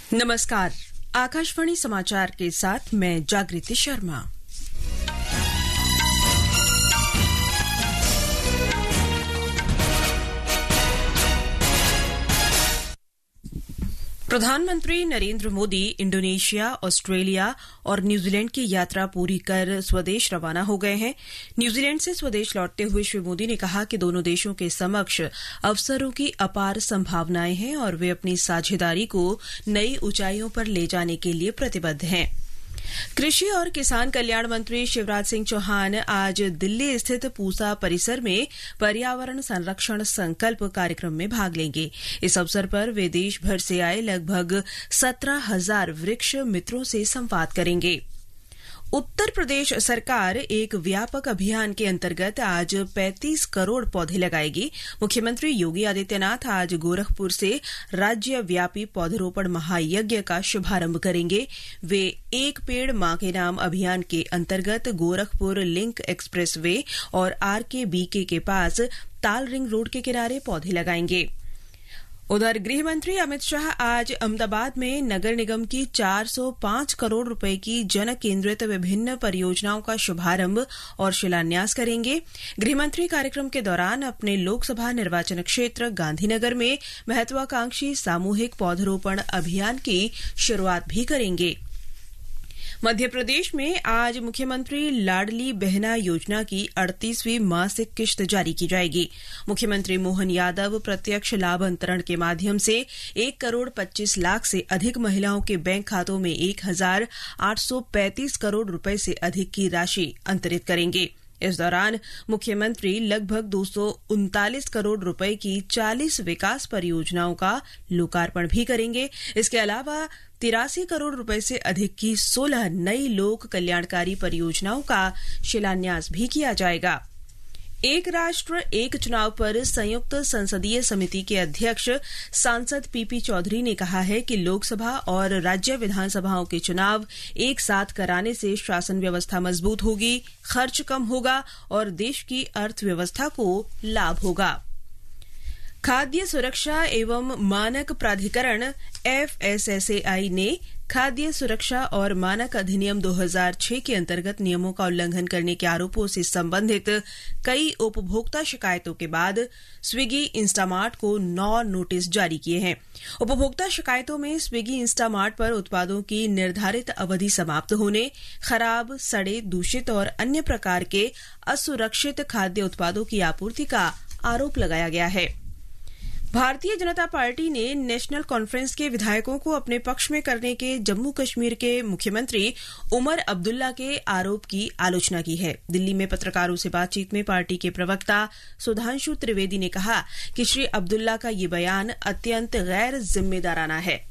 नमस्कार, आकाशवाणी समाचार के साथ मैं जागृति शर्मा। प्रधानमंत्री नरेंद्र मोदी इंडोनेशिया, ऑस्ट्रेलिया और न्यूजीलैंड की यात्रा पूरी कर स्वदेश रवाना हो गए हैं। न्यूजीलैंड से स्वदेश लौटते हुए श्री मोदी ने कहा कि दोनों देशों के समक्ष अवसरों की अपार संभावनाएं हैं और वे अपनी साझेदारी को नई ऊंचाइयों पर ले जाने के लिए प्रतिबद्ध हैं। कृषि और किसान कल्याण मंत्री शिवराज सिंह चौहान आज दिल्ली स्थित पूसा परिसर में पर्यावरण संरक्षण संकल्प कार्यक्रम में भाग लेंगे। इस अवसर पर वे देश भर से आए लगभग 17,000 वृक्ष मित्रों से संवाद करेंगे। उत्तर प्रदेश सरकार एक व्यापक अभियान के अंतर्गत आज 35 करोड़ पौधे लगाएगी। मुख्यमंत्री योगी आदित्यनाथ आज गोरखपुर से राज्यव्यापी पौधरोपण महायज्ञ का शुभारंभ करेंगे। वे एक पेड़ मां के नाम अभियान के अंतर्गत गोरखपुर लिंक एक्सप्रेस वे और आरकेबीके के पास ताल रिंग रोड के किनारे पौधे लगाएंगे। उधर गृह मंत्री अमित शाह आज अहमदाबाद में नगर निगम की 405 करोड़ रुपए की जन केंद्रित विभिन्न परियोजनाओं का शुभारंभ और शिलान्यास करेंगे। गृह मंत्री कार्यक्रम के दौरान अपने लोकसभा निर्वाचन क्षेत्र गांधीनगर में महत्वाकांक्षी सामूहिक पौधरोपण अभियान की शुरुआत भी करेंगे। मध्य प्रदेश में आज मुख्यमंत्री लाडली बहना योजना की 38वीं मासिक किश्त जारी की जाएगी। मुख्यमंत्री मोहन यादव प्रत्यक्ष लाभ अंतरण के माध्यम से 1 करोड़ 25 लाख से अधिक महिलाओं के बैंक खातों में 1,835 करोड़ रुपए से अधिक की राशि अंतरित करेंगे। इस दौरान मुख्यमंत्री लगभग 239 करोड़ रुपए की 40 विकास परियोजनाओं का लोकार्पण भी करेंगे। इसके अलावा 83 करोड़ रुपए से अधिक की 16 नई लोक कल्याणकारी परियोजनाओं का शिलान्यास भी किया जाएगा। एक राष्ट्र एक चुनाव पर संयुक्त संसदीय समिति के अध्यक्ष सांसद पीपी चौधरी ने कहा है कि लोकसभा और राज्य विधानसभाओं के चुनाव एक साथ कराने से शासन व्यवस्था मजबूत होगी, खर्च कम होगा और देश की अर्थव्यवस्था को लाभ होगा। खाद्य सुरक्षा एवं मानक प्राधिकरण FSSAI ने खाद्य सुरक्षा और मानक अधिनियम 2006 के अंतर्गत नियमों का उल्लंघन करने के आरोपों से संबंधित कई उपभोक्ता शिकायतों के बाद स्विगी इंस्टामार्ट को 9 नोटिस जारी किए हैं। उपभोक्ता शिकायतों में स्विगी इंस्टामार्ट पर उत्पादों की निर्धारित अवधि समाप्त होने, खराब, सड़े, दूषित और अन्य प्रकार के असुरक्षित खाद्य उत्पादों की आपूर्ति का आरोप लगाया गया है। भारतीय जनता पार्टी ने नेशनल कॉन्फ्रेंस के विधायकों को अपने पक्ष में करने के जम्मू कश्मीर के मुख्यमंत्री उमर अब्दुल्ला के आरोप की आलोचना की है। दिल्ली में पत्रकारों से बातचीत में पार्टी के प्रवक्ता सुधांशु त्रिवेदी ने कहा कि श्री अब्दुल्ला का ये बयान अत्यंत गैर जिम्मेदाराना है।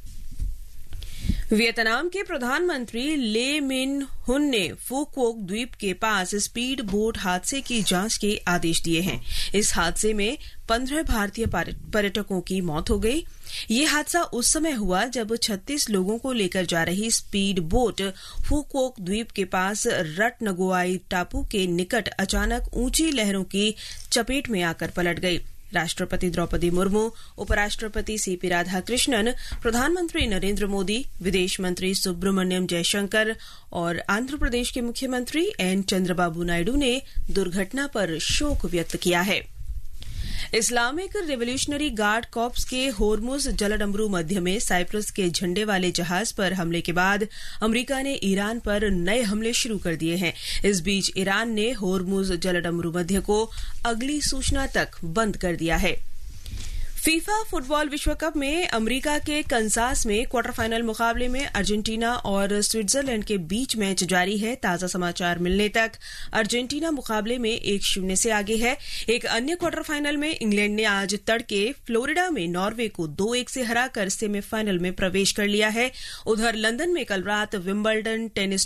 वियतनाम के प्रधानमंत्री ले मिन हुन ने फुकोक द्वीप के पास स्पीड बोट हादसे की जांच के आदेश दिए हैं। इस हादसे में 15 भारतीय पर्यटकों की मौत हो गई। ये हादसा उस समय हुआ जब 36 लोगों को लेकर जा रही स्पीड बोट फुकोक द्वीप के पास रटनगोआई टापू के निकट अचानक ऊंची लहरों की चपेट में आकर पलट गई। राष्ट्रपति द्रौपदी मुर्मू, उपराष्ट्रपति सीपी राधाकृष्णन, प्रधानमंत्री नरेंद्र मोदी, विदेश मंत्री सुब्रमण्यम जयशंकर और आंध्र प्रदेश के मुख्यमंत्री एन चंद्रबाबू नायडू ने दुर्घटना पर शोक व्यक्त किया है। इस्लामिक रिवोल्यूशनरी गार्ड कॉर्प्स के होर्मुज जलडमरू मध्य में साइप्रस के झंडे वाले जहाज पर हमले के बाद अमेरिका ने ईरान पर नए हमले शुरू कर दिए हैं। इस बीच ईरान ने होर्मुज जलडमरू मध्य को अगली सूचना तक बंद कर दिया है। फीफा फुटबॉल विश्व कप में अमेरिका के कंसास में क्वार्टर फाइनल मुकाबले में अर्जेंटीना और स्विट्जरलैंड के बीच मैच जारी है। ताजा समाचार मिलने तक अर्जेंटीना मुकाबले में 1-0 से आगे है। एक अन्य क्वार्टर फाइनल में इंग्लैंड ने आज तड़के फ्लोरिडा में नॉर्वे को 2-1 से हराकर सेमीफाइनल में प्रवेश कर लिया है। उधर लंदन में कल रात विंबलडन टेनिस